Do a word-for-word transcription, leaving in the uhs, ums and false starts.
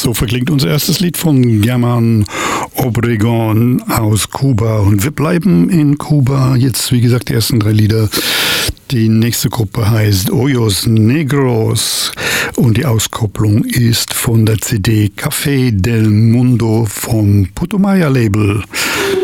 So verklingt unser erstes Lied von Germán Obregón aus Kuba. Und wir bleiben in Kuba. Jetzt, wie gesagt, die ersten drei Lieder. Die nächste Gruppe heißt Hoyos Negros und die Auskopplung ist von der C D Café del Mundo vom Putumayo Label.